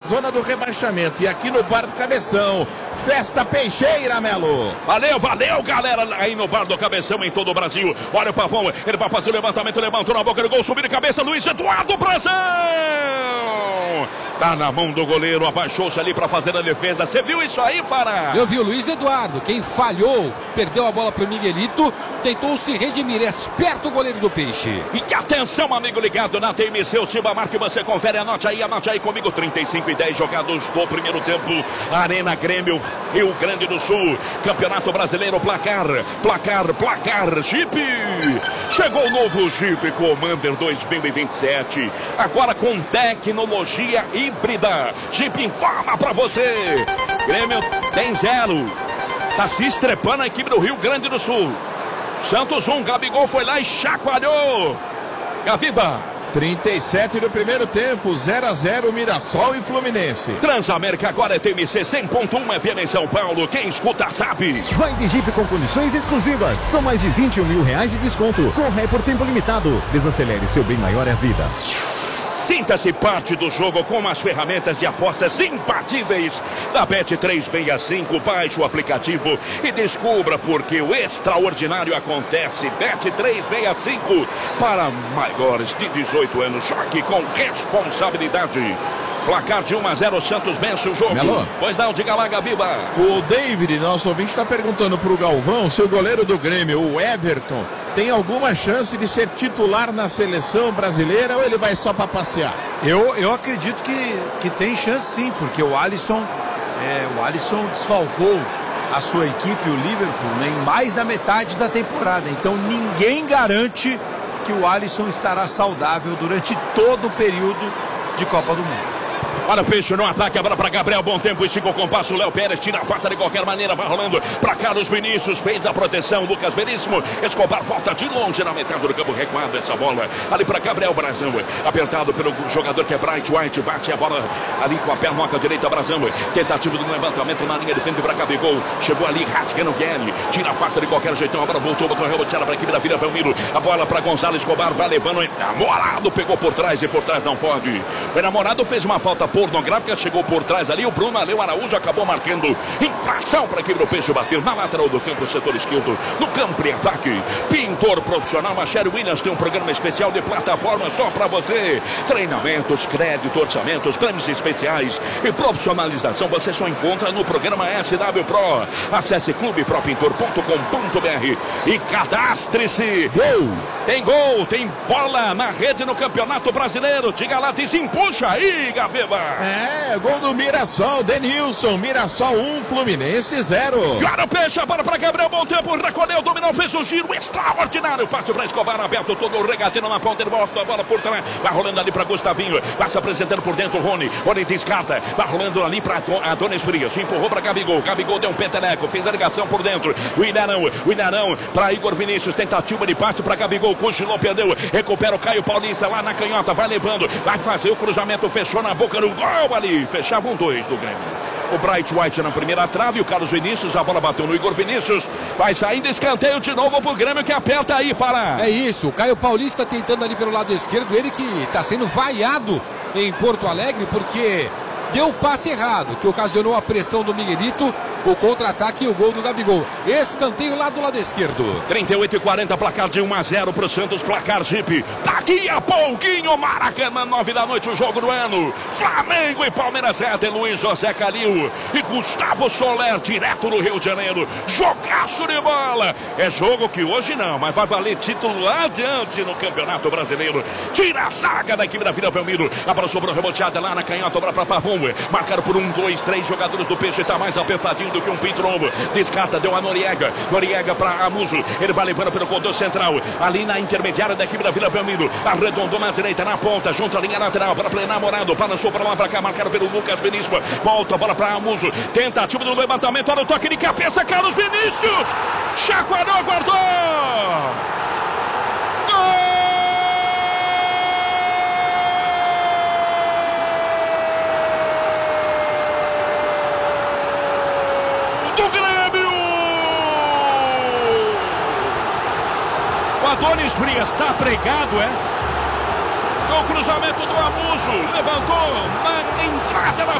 zona do rebaixamento. E aqui no Bar do Cabeção, Festa Peixeira, Melo. Valeu, galera, aí no Bar do Cabeção, em todo o Brasil. Olha o Pavão, ele vai fazer o levantamento, levantou na boca do gol, subiu de cabeça, Luiz Eduardo, Brazão! Tá na mão do goleiro, abaixou-se ali para fazer a defesa. Você viu isso aí, Fará? Eu vi o Luiz Eduardo, quem falhou, perdeu a bola pro Miguelito, tentou se redimir, esperto o goleiro do Peixe. E atenção, amigo ligado na TMC, o Timba Marque, você confere, anote aí comigo, 35-10 jogados do primeiro tempo, Arena Grêmio, Rio Grande do Sul, Campeonato Brasileiro, placar, Jeep, chegou o novo Jeep Commander 2027, agora com tecnologia híbrida, Jeep informa pra você, Grêmio tem 0, tá se estrepando a equipe do Rio Grande do Sul, Santos 1, Gabigol foi lá e chacoalhou, Gaviva. 37 do primeiro tempo, 0-0, Mirassol e Fluminense. Transamérica agora é TMC 100.1 FM em São Paulo. Quem escuta sabe. Vai de Jeep com condições exclusivas. São mais de 21 mil reais de desconto. Corre por tempo limitado. Desacelere, seu bem maior é a vida. Sinta-se parte do jogo com as ferramentas de apostas imbatíveis da Bet365. Baixe o aplicativo e descubra porque o extraordinário acontece. Bet365 para maiores de 18 anos. Jogue com responsabilidade. Placar de 1-0, Santos vence o jogo. Melo? Pois não, diga lá, Gabiba. O David, nosso ouvinte, está perguntando para o Galvão se o goleiro do Grêmio, o Everton, tem alguma chance de ser titular na seleção brasileira ou ele vai só para passear? Eu acredito que tem chance sim, porque o Alisson desfalcou a sua equipe, o Liverpool, né, em mais da metade da temporada. Então ninguém garante que o Alisson estará saudável durante todo o período de Copa do Mundo. Olha o Peixe no ataque, a bola para Gabriel, bom tempo, estica o compasso, Léo Pérez tira a falta de qualquer maneira, vai rolando para Carlos Vinícius, fez a proteção, Lucas Veríssimo, Escobar volta de longe na metade do campo, recuado essa bola, ali para Gabriel Brazão, apertado pelo jogador que é Bright White, bate a bola ali com a pernoca direita, Brazão, tentativa do levantamento na linha de frente para Gabigol, chegou ali, rasgando Vieri, tira a falta de qualquer jeitão, a bola voltou, correu, tira para a equipe da Vila Belmiro, a bola para Gonzalo Escobar, vai levando, enamorado, pegou por trás e por trás não pode, o enamorado fez uma falta pornográfica, chegou por trás ali, o Bruno Aleu Araújo acabou marcando infração para a equipe do Peixe, bateu na lateral do campo, setor esquerdo, no campo em ataque, pintor profissional, Machério Williams tem um programa especial de plataforma só para você, treinamentos, crédito, orçamentos, prêmios especiais e profissionalização, você só encontra no programa SW Pro, acesse clubepropintor.com.br e cadastre-se. Gol, tem bola na rede no Campeonato Brasileiro, diga lá, desempuxa aí, Gaveba. Gol do Mirassol, Denilson, Mirassol 1, Fluminense 0. Agora o Peixe, a bola para Gabriel, bom tempo, recolheu, dominou, fez um giro extraordinário, passe para Escobar, aberto todo o regatinho na ponta, ele volta a bola por trás, vai rolando ali para Gustavinho, vai se apresentando por dentro, Rony descarta, vai rolando ali para Adonis Frias, empurrou para Gabigol deu um peteleco, fez a ligação por dentro, o Ilharão para Igor Vinícius, tentativa de passe para Gabigol, cochilou, perdeu, recupera o Caio Paulista lá na canhota, vai levando, vai fazer o cruzamento, fechou na boca do gol ali, fechavam 2 do Grêmio. O Bright White na primeira trave, o Carlos Vinícius, a bola bateu no Igor Vinícius, vai saindo escanteio de novo pro Grêmio que aperta aí, Fará. É isso, o Caio Paulista tentando ali pelo lado esquerdo, ele que está sendo vaiado em Porto Alegre porque deu o passe errado, que ocasionou a pressão do Miguelito, o contra-ataque e o gol do Gabigol. Escanteio lá do lado esquerdo. 38-40, placar de 1-0 pro Santos, placar Jeep. Daqui a pouquinho, Maracanã, 9 da noite, o jogo do ano. Flamengo e Palmeiras, tem Luiz José Calil e Gustavo Soler, direto do Rio de Janeiro. Jogaço de bola. É jogo que hoje não, mas vai valer título lá adiante no Campeonato Brasileiro. Tira a zaga da equipe da Vila Belmiro. A bola sobrou reboteada lá na canhota, obra para Pavão. Marcaram por 1, 2, 3 jogadores do Peixe, tá mais apertadinho do que um pinto novo, descarta, deu a Noriega para Amuso, ele vai levando pelo corredor central, ali na intermediária da equipe da Vila Belmiro, arredondou na direita, na ponta, junto à linha lateral, para Plenar Morado, balançou para lá, para cá, marcado pelo Lucas Vinícius, volta a bola para Amuso, tentativa do levantamento, olha o toque de cabeça, Carlos Vinícius, chacoalhou, guardou, gol! Adonis Frias está pregado, No cruzamento do Amuso, levantou na entrada